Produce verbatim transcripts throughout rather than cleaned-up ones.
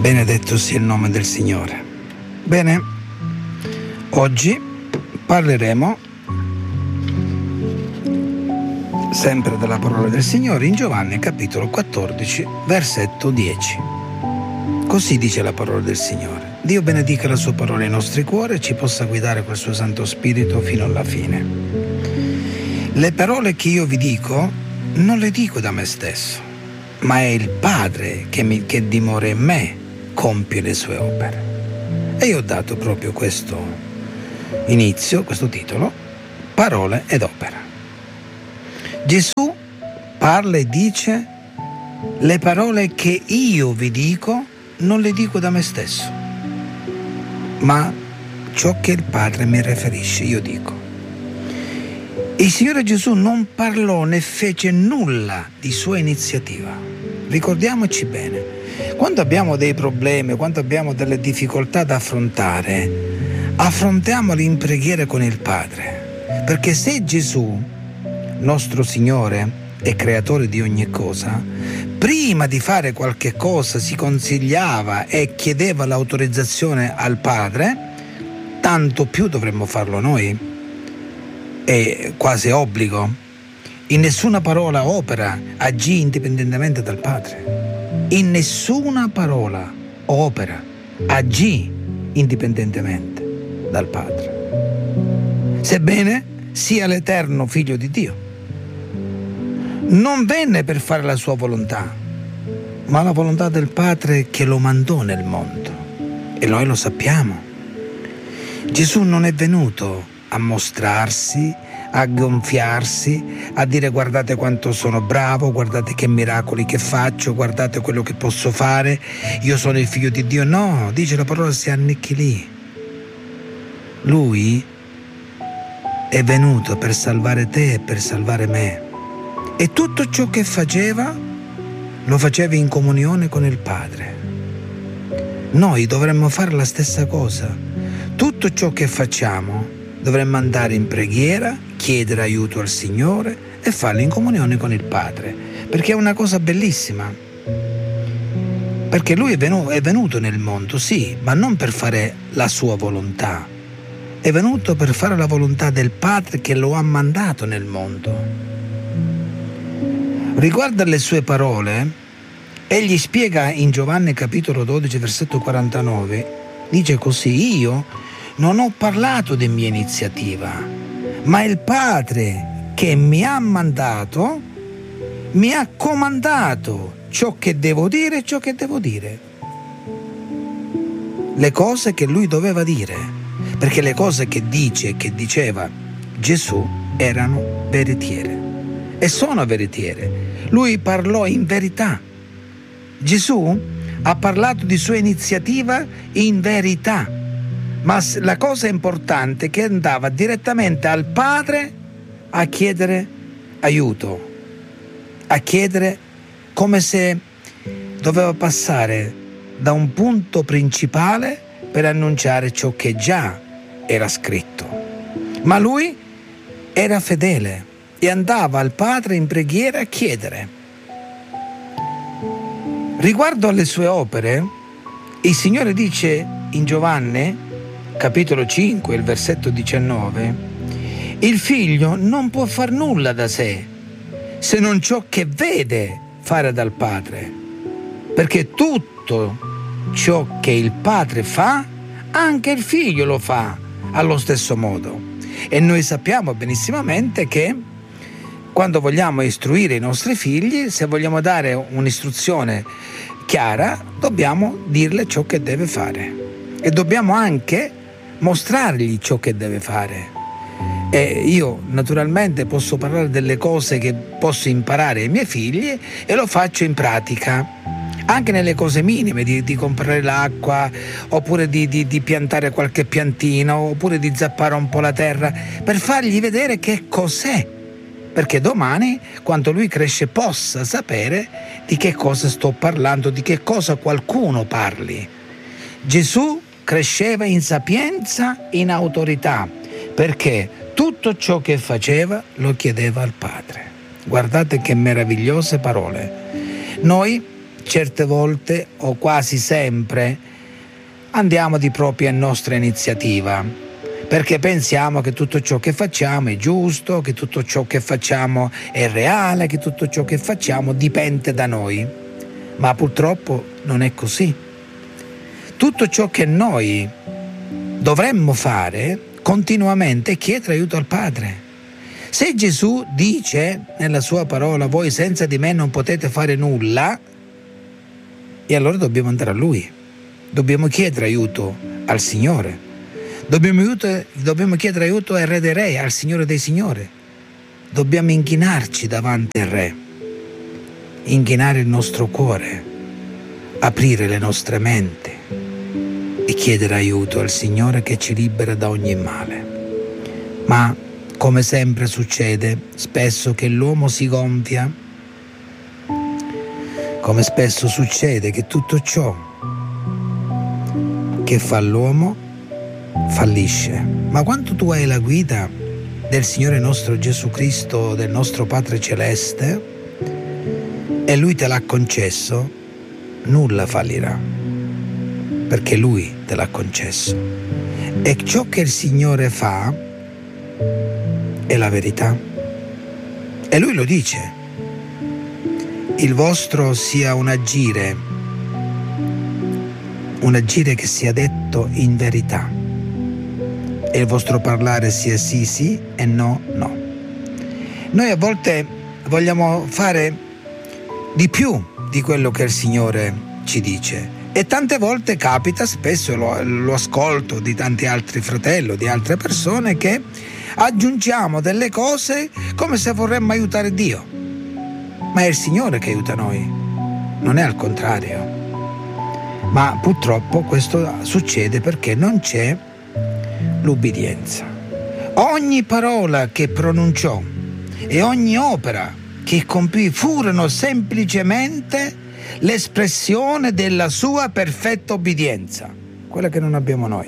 Benedetto sia il nome del Signore. Bene, oggi parleremo sempre della parola del Signore in Giovanni capitolo quattordici, versetto dieci. Così dice la parola del Signore. Dio benedica la sua parola nei nostri cuori e ci possa guidare col suo Santo Spirito fino alla fine. Le parole che io vi dico non le dico da me stesso, ma è il Padre che, mi, che dimora in me compie le sue opere. E io ho dato proprio questo inizio, questo titolo, parole ed opera. Gesù parla e dice: le parole che io vi dico non le dico da me stesso, ma ciò che il Padre mi riferisce, io dico. Il Signore Gesù non parlò né fece nulla di sua iniziativa. Ricordiamoci bene. Quando abbiamo dei problemi, quando abbiamo delle difficoltà da affrontare, affrontiamoli in preghiera con il Padre. Perché se Gesù, nostro Signore e Creatore di ogni cosa, prima di fare qualche cosa si consigliava e chiedeva l'autorizzazione al Padre, tanto più dovremmo farlo noi. È quasi obbligo. In nessuna parola o opera agì indipendentemente dal Padre. In nessuna parola o opera agì indipendentemente dal Padre. Sebbene sia l'eterno Figlio di Dio. Non venne per fare la sua volontà, ma la volontà del Padre che lo mandò nel mondo. E noi lo sappiamo. Gesù non è venuto a mostrarsi, a gonfiarsi, a dire guardate quanto sono bravo, guardate che miracoli che faccio, guardate quello che posso fare, io sono il Figlio di Dio. No, dice la parola, si annichilì. Lui è venuto per salvare te e per salvare me. E tutto ciò che faceva, lo faceva in comunione con il Padre. Noi dovremmo fare la stessa cosa. Tutto ciò che facciamo dovremmo andare in preghiera, chiedere aiuto al Signore e farlo in comunione con il Padre, perché è una cosa bellissima. Perché Lui è venuto, è venuto nel mondo, sì, ma non per fare la sua volontà. È venuto per fare la volontà del Padre che lo ha mandato nel mondo. Riguardo alle sue parole, egli spiega in Giovanni capitolo dodici, versetto quarantanove, dice così: io non ho parlato di mia iniziativa, ma il Padre che mi ha mandato mi ha comandato ciò che devo dire e ciò che devo dire. Le cose che lui doveva dire, perché le cose che dice e che diceva Gesù erano veritiere e sono veritiere. Lui parlò in verità. Gesù ha parlato di sua iniziativa in verità. Ma la cosa importante è che andava direttamente al Padre a chiedere aiuto, a chiedere, come se doveva passare da un punto principale per annunciare ciò che già era scritto. Ma lui era fedele e andava al Padre in preghiera a chiedere. Riguardo alle sue opere, il Signore dice in Giovanni capitolo cinque, il versetto diciannove, il figlio non può far nulla da sé, se non ciò che vede fare dal Padre, perché tutto ciò che il Padre fa, anche il figlio lo fa allo stesso modo. E noi sappiamo benissimamente che quando vogliamo istruire i nostri figli, se vogliamo dare un'istruzione chiara, dobbiamo dirle ciò che deve fare e dobbiamo anche mostrargli ciò che deve fare. E io naturalmente posso parlare delle cose che posso imparare ai miei figli e lo faccio in pratica, anche nelle cose minime, di, di comprare l'acqua, oppure di, di, di piantare qualche piantina, oppure di zappare un po' la terra, per fargli vedere che cos'è, perché domani, quando lui cresce, possa sapere di che cosa sto parlando, di che cosa qualcuno parli. Gesù cresceva in sapienza, in autorità, perché tutto ciò che faceva lo chiedeva al Padre. Guardate che meravigliose parole. Noi certe volte o quasi sempre andiamo di propria nostra iniziativa, perché pensiamo che tutto ciò che facciamo è giusto, che tutto ciò che facciamo è reale, che tutto ciò che facciamo dipende da noi. Ma purtroppo non è così. Tutto ciò che noi dovremmo fare continuamente è chiedere aiuto al Padre. Se Gesù dice nella sua parola: voi senza di me non potete fare nulla, e allora dobbiamo andare a Lui, dobbiamo chiedere aiuto al Signore, dobbiamo, aiuto, dobbiamo chiedere aiuto al Re dei Re, al Signore dei Signori, dobbiamo inchinarci davanti al Re, inchinare il nostro cuore, aprire le nostre menti e chiedere aiuto al Signore che ci libera da ogni male. Ma come sempre succede, spesso che l'uomo si gonfia, come spesso succede che tutto ciò che fa l'uomo fallisce. Ma quando tu hai la guida del Signore nostro Gesù Cristo, del nostro Padre Celeste, e Lui te l'ha concesso, nulla fallirà, perché Lui te l'ha concesso. E ciò che il Signore fa è la verità. E Lui lo dice: il vostro sia un agire, un agire che sia detto in verità, e il vostro parlare sia sì sì e no no. Noi a volte vogliamo fare di più di quello che il Signore ci dice, e tante volte capita, spesso lo, lo ascolto di tanti altri fratelli, di altre persone, che aggiungiamo delle cose come se vorremmo aiutare Dio, ma è il Signore che aiuta noi, non è al contrario. Ma purtroppo questo succede perché non c'è l'ubbidienza. Ogni parola che pronunciò e ogni opera che compì furono semplicemente l'espressione della sua perfetta obbedienza, quella che non abbiamo noi.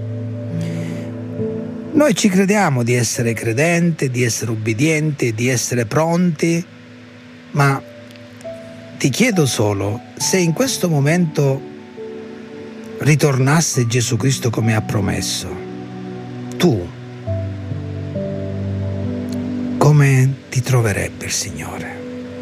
Noi ci crediamo di essere credenti, di essere ubbidienti, di essere pronti, ma ti chiedo solo se in questo momento ritornasse Gesù Cristo come ha promesso, tu come ti troverebbe il Signore?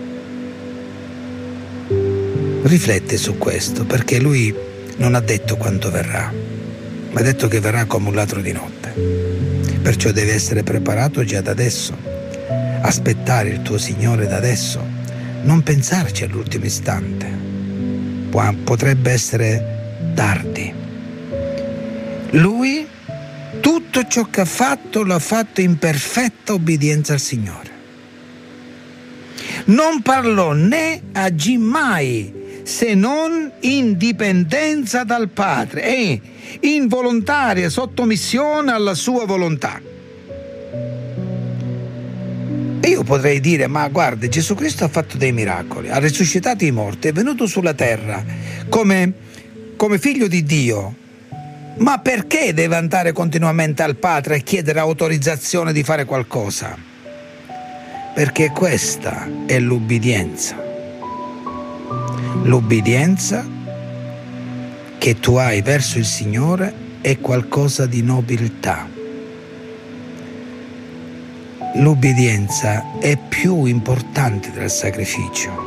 Rifletti su questo, perché Lui non ha detto quando verrà, ma ha detto che verrà come un ladro di notte. Perciò devi essere preparato già da adesso, aspettare il tuo Signore da adesso, non pensarci all'ultimo istante. Potrebbe essere tardi. Lui tutto ciò che ha fatto l'ha fatto in perfetta obbedienza al Signore. Non parlò né agì mai se non in dipendenza dal Padre e in volontaria sottomissione alla sua volontà. E io potrei dire: ma guarda, Gesù Cristo ha fatto dei miracoli, ha risuscitato i morti, è venuto sulla terra come, come figlio di Dio, ma perché deve andare continuamente al Padre e chiedere autorizzazione di fare qualcosa? Perché questa è l'ubbidienza. L'ubbidienza che tu hai verso il Signore è qualcosa di nobiltà. L'ubbidienza è più importante del sacrificio.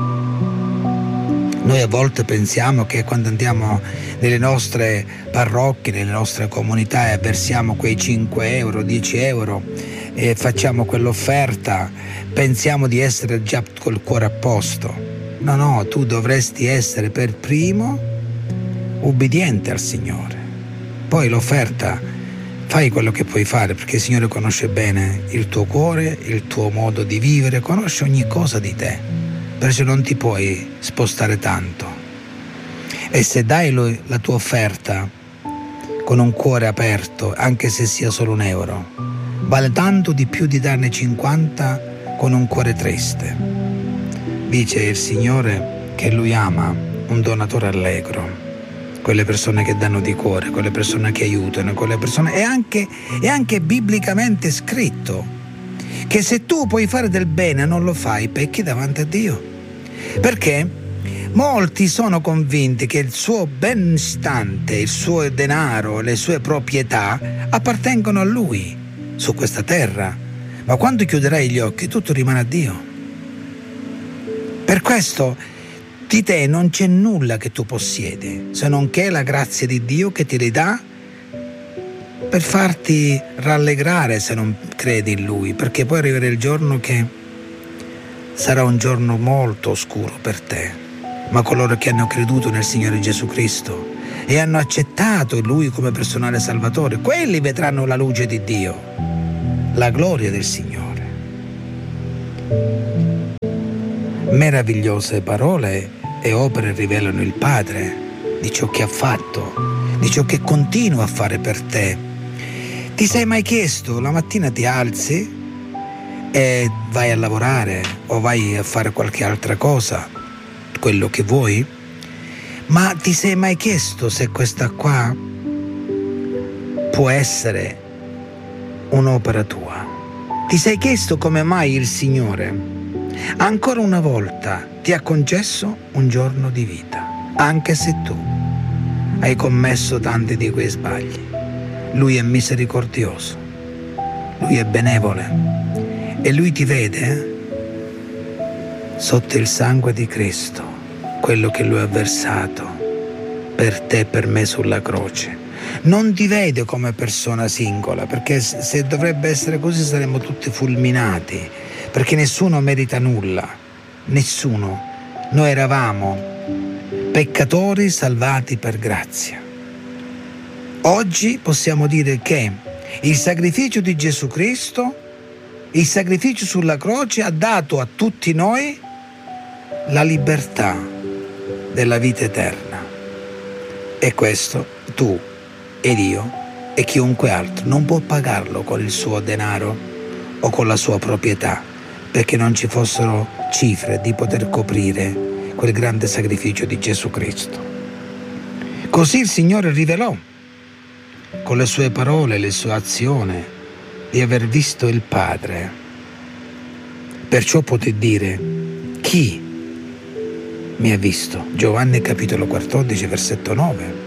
Noi a volte pensiamo che quando andiamo nelle nostre parrocchie, nelle nostre comunità e versiamo quei cinque euro, dieci euro e facciamo quell'offerta, pensiamo di essere già col cuore a posto. No, no, tu dovresti essere per primo ubbidiente al Signore. Poi l'offerta, fai quello che puoi fare, perché il Signore conosce bene il tuo cuore, il tuo modo di vivere, conosce ogni cosa di te, perciò non ti puoi spostare tanto. E se dai la tua offerta con un cuore aperto, anche se sia solo un euro, vale tanto di più di darne cinquanta con un cuore triste. Dice il Signore che Lui ama un donatore allegro, quelle persone che danno di cuore, quelle persone che aiutano, quelle persone. È anche, è anche biblicamente scritto che se tu puoi fare del bene e non lo fai, pecchi davanti a Dio. Perché Molti sono convinti che il suo benestante, il suo denaro, le sue proprietà appartengono a lui su questa terra, ma quando chiuderai gli occhi tutto rimane a Dio. Per questo di te non c'è nulla che tu possiedi, se non che la grazia di Dio che ti ridà per farti rallegrare se non credi in Lui, perché poi arriverà il giorno che sarà un giorno molto oscuro per te. Ma coloro che hanno creduto nel Signore Gesù Cristo e hanno accettato Lui come personale Salvatore, quelli vedranno la luce di Dio, la gloria del Signore. Meravigliose parole e opere rivelano il Padre di ciò che ha fatto, di ciò che continua a fare per te. Ti sei mai chiesto, la mattina ti alzi e vai a lavorare o vai a fare qualche altra cosa, quello che vuoi, ma ti sei mai chiesto se questa qua può essere un'opera tua? Ti sei chiesto come mai il Signore ancora una volta ti ha concesso un giorno di vita, anche se tu hai commesso tanti di quei sbagli? Lui è misericordioso, Lui è benevole e Lui ti vede sotto il sangue di Cristo, quello che Lui ha versato per te e per me sulla croce. Non ti vede come persona singola, perché se dovrebbe essere così saremmo tutti fulminati, perché nessuno merita nulla, nessuno. Noi eravamo peccatori salvati per grazia. Oggi possiamo dire che il sacrificio di Gesù Cristo, il sacrificio sulla croce ha dato a tutti noi la libertà della vita eterna. E questo tu ed io e chiunque altro non può pagarlo con il suo denaro o con la sua proprietà, perché non ci fossero cifre di poter coprire quel grande sacrificio di Gesù Cristo. Così il Signore rivelò con le sue parole, le sue azioni, di aver visto il Padre. Perciò poté dire: chi mi ha visto? Giovanni capitolo quattordici versetto nove.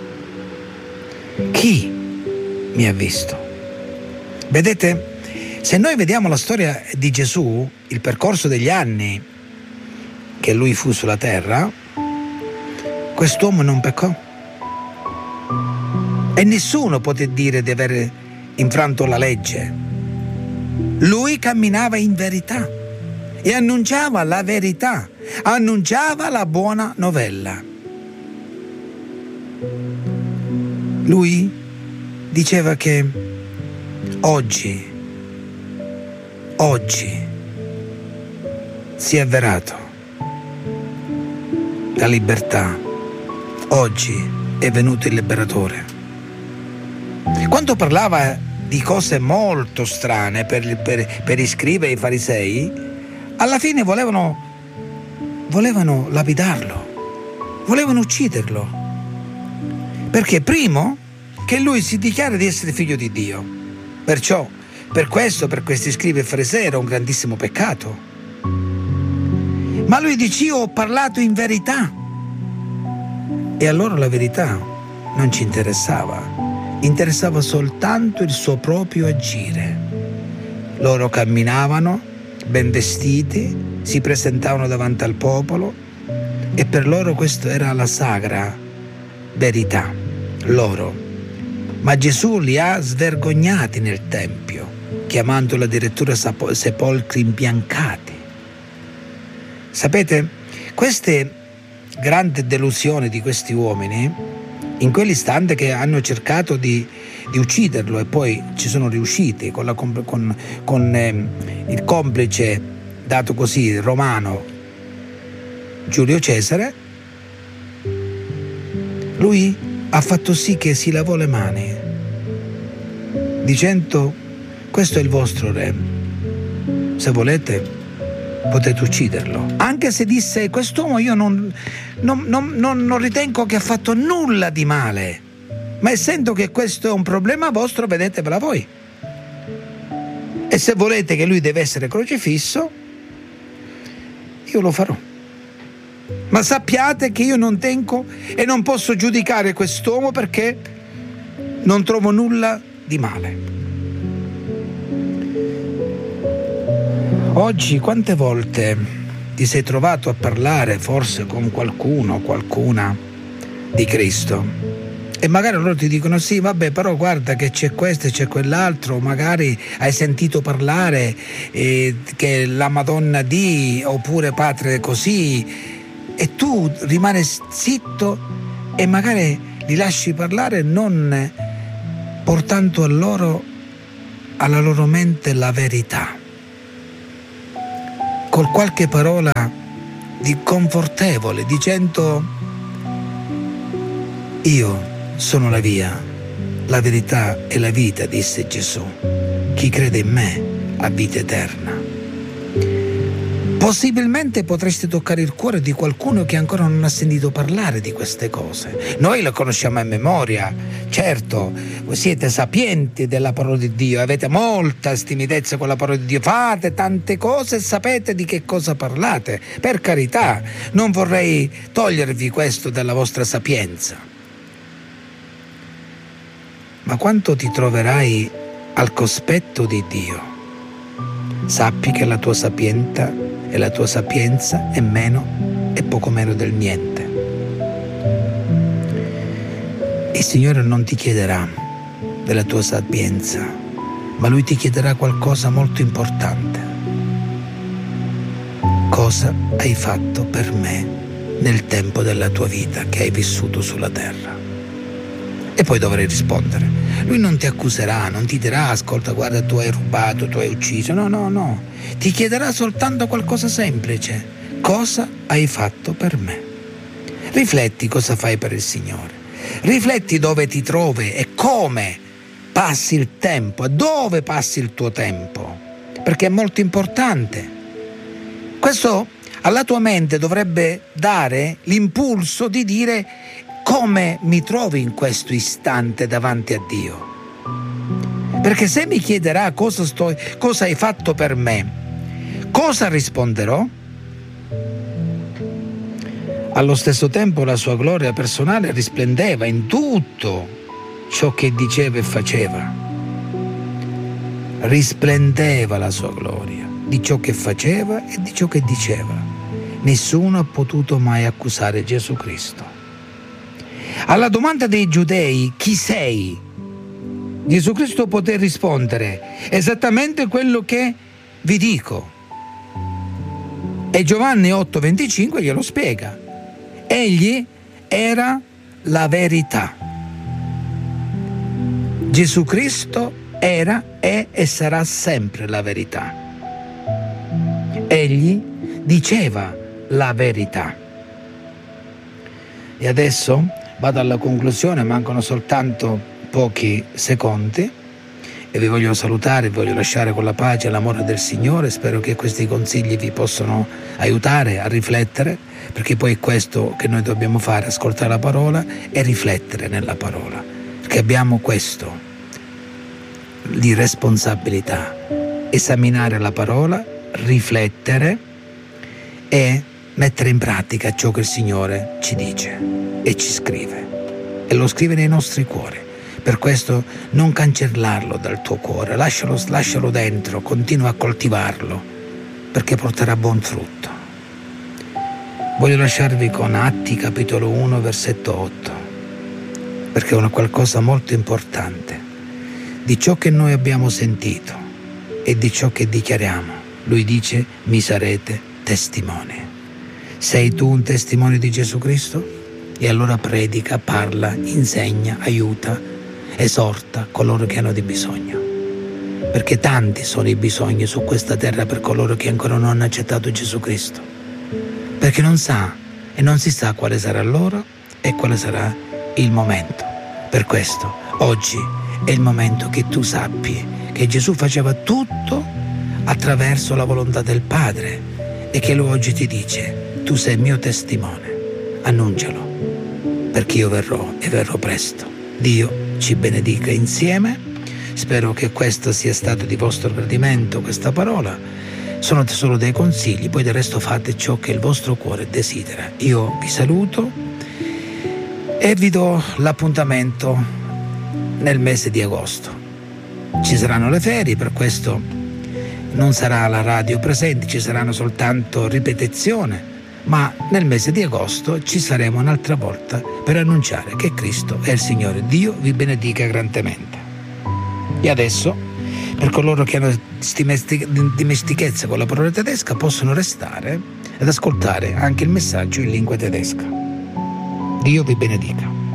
Chi mi ha visto? Vedete, se noi vediamo la storia di Gesù, il percorso degli anni che lui fu sulla terra, quest'uomo non peccò e nessuno poté dire di aver infranto la legge. Lui camminava in verità e annunciava la verità, annunciava la buona novella. Lui diceva che oggi, oggi si è avverato la libertà, oggi è venuto il liberatore. Quando parlava di cose molto strane per, per, per i scribi e i farisei, alla fine volevano, volevano lapidarlo, volevano ucciderlo. Perché primo che lui si dichiara di essere figlio di Dio. Perciò, per questo, per questi scribi e farisei era un grandissimo peccato. Ma lui dice: io ho parlato in verità. E a loro la verità non ci interessava. Interessava soltanto il suo proprio agire. Loro camminavano ben vestiti, si presentavano davanti al popolo e per loro questo era la sacra verità, loro. Ma Gesù li ha svergognati nel Tempio, chiamandoli addirittura sepolcri imbiancati. Sapete, queste grandi delusioni di questi uomini, in quell'istante che hanno cercato di, di ucciderlo e poi ci sono riusciti con, la, con, con eh, il complice dato così romano Giulio Cesare, lui ha fatto sì che si lavò le mani dicendo: questo è il vostro re, se volete potete ucciderlo. Anche se disse: quest'uomo io non, non, non, non, non ritengo che ha fatto nulla di male, ma essendo che questo è un problema vostro, vedetevela voi. E se volete che lui deve essere crocifisso, io lo farò. Ma sappiate che io non tengo e non posso giudicare quest'uomo perché non trovo nulla di male. Oggi quante volte ti sei trovato a parlare forse con qualcuno o qualcuna di Cristo e magari loro ti dicono sì vabbè però guarda che c'è questo e c'è quell'altro, magari hai sentito parlare eh, che la Madonna di oppure Padre così, e tu rimani zitto e magari li lasci parlare non portando a loro, alla loro mente la verità, con qualche parola di confortevole, dicendo io sono la via, la verità e la vita, disse Gesù. Chi crede in me ha vita eterna. Possibilmente potreste toccare il cuore di qualcuno che ancora non ha sentito parlare di queste cose. Noi le conosciamo a memoria, certo, voi siete sapienti della parola di Dio, avete molta stimidezza con la parola di Dio, fate tante cose e sapete di che cosa parlate. Per carità, non vorrei togliervi questo dalla vostra sapienza. Ma quando ti troverai al cospetto di Dio, sappi che la tua sapienza e la tua sapienza è meno e poco meno del niente. Il Signore non ti chiederà della tua sapienza, ma Lui ti chiederà qualcosa molto importante. Cosa hai fatto per me nel tempo della tua vita che hai vissuto sulla terra? E poi dovrai rispondere. Lui non ti accuserà, non ti dirà ascolta, guarda, tu hai rubato, tu hai ucciso. No, no, no. Ti chiederà soltanto qualcosa semplice. Cosa hai fatto per me? Rifletti cosa fai per il Signore. Rifletti dove ti trovi e come passi il tempo e dove passi il tuo tempo. Perché è molto importante. Questo alla tua mente dovrebbe dare l'impulso di dire come mi trovi in questo istante davanti a Dio. Perché se mi chiederà cosa, sto, cosa hai fatto per me, cosa risponderò? Allo stesso tempo la sua gloria personale risplendeva in tutto ciò che diceva e faceva. Risplendeva la sua gloria di ciò che faceva e di ciò che diceva. Nessuno ha potuto mai accusare Gesù Cristo. Alla domanda dei giudei, chi sei? Gesù Cristo poté rispondere, esattamente quello che vi dico. E Giovanni otto venticinque glielo spiega. Egli era la verità. Gesù Cristo era, è e sarà sempre la verità. Egli diceva la verità. E adesso vado alla conclusione, mancano soltanto pochi secondi e vi voglio salutare, vi voglio lasciare con la pace e l'amore del Signore. Spero che questi consigli vi possano aiutare a riflettere, perché poi è questo che noi dobbiamo fare, ascoltare la parola e riflettere nella parola, perché abbiamo questo di responsabilità, esaminare la parola, riflettere e mettere in pratica ciò che il Signore ci dice e ci scrive, e lo scrive nei nostri cuori. Per questo non cancellarlo dal tuo cuore, lascialo, lascialo dentro, continua a coltivarlo, perché porterà buon frutto. Voglio lasciarvi con Atti capitolo uno versetto otto, perché è una qualcosa molto importante. Di ciò che noi abbiamo sentito e di ciò che dichiariamo, Lui dice: mi sarete testimoni. Sei tu un testimone di Gesù Cristo? E allora predica, parla, insegna, aiuta, esorta coloro che hanno di bisogno. Perché tanti sono i bisogni su questa terra per coloro che ancora non hanno accettato Gesù Cristo. Perché non sa e non si sa quale sarà l'ora e quale sarà il momento. Per questo oggi è il momento che tu sappi che Gesù faceva tutto attraverso la volontà del Padre e che Lui oggi ti dice: tu sei mio testimone, annuncialo, perché io verrò e verrò presto. Dio ci benedica insieme. Spero che questo sia stato di vostro gradimento, questa parola, Sono solo dei consigli, poi del resto fate ciò che il vostro cuore desidera. Io vi saluto e vi do l'appuntamento nel mese di agosto. Ci saranno le ferie, per questo non sarà la radio presente, ci saranno soltanto ripetizioni, ma nel mese di agosto ci saremo un'altra volta per annunciare che Cristo è il Signore. Dio vi benedica grandemente. E adesso, per coloro che hanno dimestichezza con la parola tedesca, possono restare ed ascoltare anche il messaggio in lingua tedesca. Dio vi benedica.